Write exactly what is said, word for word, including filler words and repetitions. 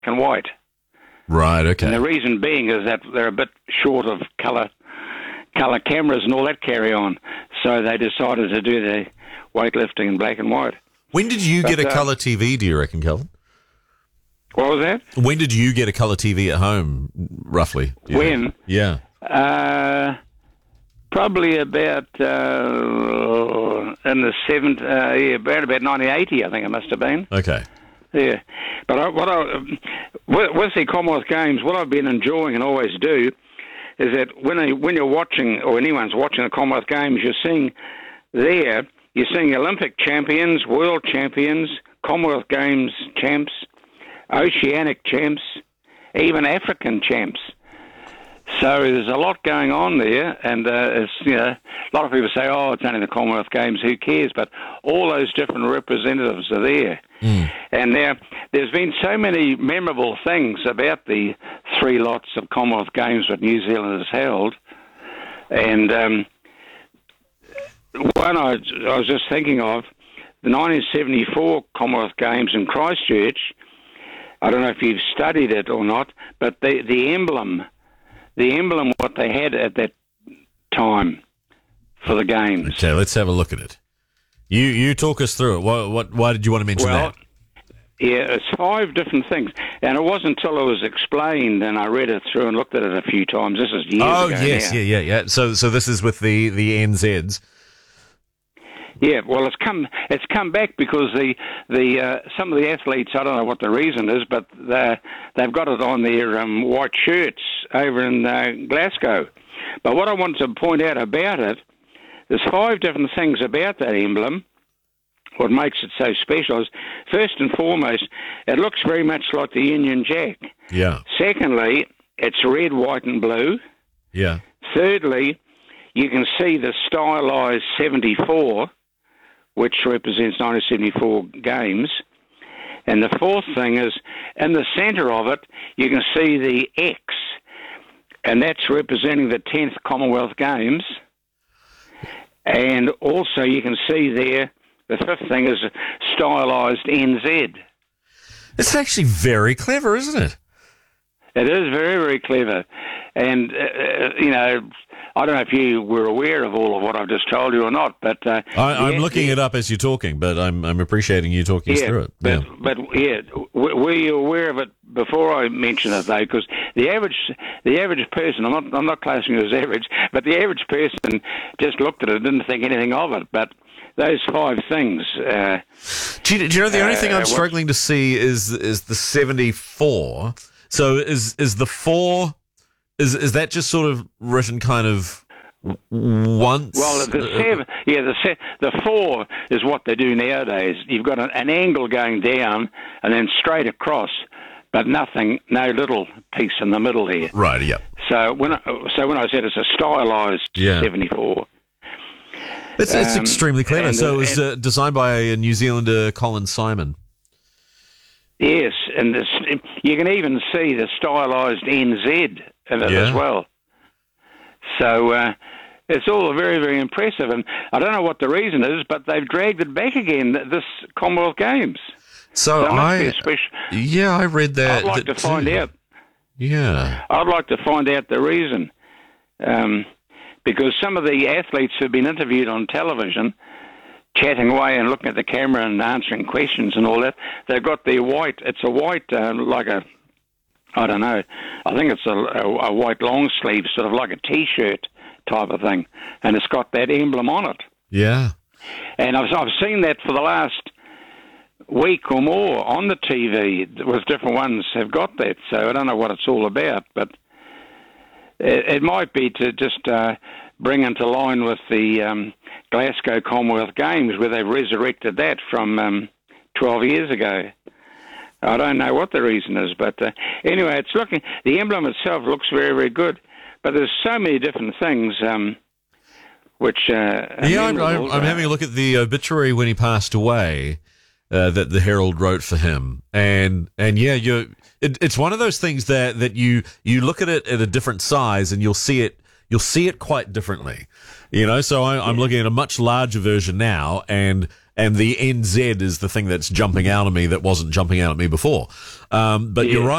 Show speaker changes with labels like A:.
A: and white.
B: Right, okay.
A: And the reason being is that they're a bit short of colour colour cameras and all that carry on. So they decided to do the weightlifting in black and white.
B: When did you
A: but,
B: get a
A: uh,
B: colour T V, do you reckon, Calvin?
A: What was that?
B: When did you get a colour T V at home, roughly? Yeah.
A: When?
B: Yeah.
A: Uh, probably about uh, in the seventh, uh, yeah, about about nineteen eighty, I think it must have been.
B: Okay.
A: Yeah, but I, what I with, with the Commonwealth Games, what I've been enjoying and always do is that when I, when you're watching or anyone's watching the Commonwealth Games, you're seeing there you're seeing Olympic champions, world champions, Commonwealth Games champs, Oceanic champs, even African champs. So there's a lot going on there, and uh, it's, you know, a lot of people say, "Oh, it's only the Commonwealth Games. Who cares?" But all those different representatives are there, mm. and there, there's been so many memorable things about the three lots of Commonwealth Games that New Zealand has held, and um, one I, I was just thinking of the nineteen seventy-four Commonwealth Games in Christchurch. I don't know if you've studied it or not, but the the emblem. The emblem, what they had at that time for the games.
B: Okay, let's have a look at it. You you talk us through it. What, what why did you want to mention
A: well,
B: that?
A: Yeah, it's five different things, and it wasn't until it was explained and I read it through and looked at it a few times. This is years
B: oh,
A: ago.
B: Oh yes,
A: now.
B: yeah, yeah, yeah. So so this is with the the N Zs.
A: Yeah, well, it's come it's come back because the the uh, some of the athletes, I don't know what the reason is, but they've got it on their um, white shirts over in uh, Glasgow. But what I wanted to point out about it, there's five different things about that emblem. What makes it so special is, first and foremost, it looks very much like the Union Jack.
B: Yeah.
A: Secondly, it's red, white, and blue.
B: Yeah.
A: Thirdly, you can see the stylised seventy-four, which represents nineteen seventy-four games. And the fourth thing is, in the centre of it, you can see the X, and that's representing the tenth Commonwealth Games. And also you can see there, the fifth thing is a stylised N Z.
B: It's actually very clever, isn't it?
A: It is very, very clever. And, uh, you know, I don't know if you were aware of all of what I've just told you or not, but... Uh,
B: I, I'm
A: yeah,
B: looking
A: yeah.
B: it up as you're talking, but I'm I'm appreciating you talking
A: yeah,
B: us through it.
A: But,
B: yeah.
A: but, yeah, w- were you aware of it before I mentioned it, though? Because the average the average person, I'm not, I'm not classing you as average, but the average person just looked at it and didn't think anything of it. But those five things... Uh,
B: do, you, do you know, the only thing I'm
A: uh,
B: struggling to see is is the seventy-four. So is is the four... Is is that just sort of written kind of once?
A: Well, the seven, yeah, the se- the four is what they do nowadays. You've got an, an angle going down and then straight across, but nothing, no little piece in the middle here.
B: Right. Yeah.
A: So when I, so when I said it's a stylised
B: yeah.
A: seventy-four,
B: it's it's
A: um,
B: extremely clever.
A: and,
B: so it was
A: and,
B: uh, designed by a New Zealander, Colin Simon.
A: Yes, and this, you can even see the stylised N Z in it
B: yeah.
A: as well. So uh, it's all very, very impressive. And I don't know what the reason is, but they've dragged it back again, this Commonwealth Games.
B: So,
A: so
B: I,
A: special,
B: yeah, I read that.
A: I'd like
B: that
A: to find
B: too.
A: out.
B: Yeah.
A: I'd like to find out the reason. Um, because some of the athletes who've been interviewed on television, chatting away and looking at the camera and answering questions and all that, they've got their white, it's a white, uh, like a, I don't know, I think it's a, a, a white long sleeve, sort of like a T-shirt type of thing, and it's got that emblem on it.
B: Yeah.
A: And I've, I've seen that for the last week or more on the T V with different ones have got that, so I don't know what it's all about, but it, it might be to just uh, bring into line with the um, Glasgow Commonwealth Games, where they've resurrected that from um, twelve years ago. I don't know what the reason is, but uh, anyway, it's looking. The emblem itself looks very, very good, but there's so many different things um, which. Uh,
B: yeah, I'm, I'm, I'm having a look at the obituary when he passed away uh, that the Herald wrote for him, and and yeah, you. It, it's one of those things that that you you look at it at a different size, and you'll see it. You'll see it quite differently, you know. So I, I'm looking at a much larger version now, and and the N Z is the thing that's jumping out at me that wasn't jumping out at me before. Um, but
A: Yeah.
B: you're right.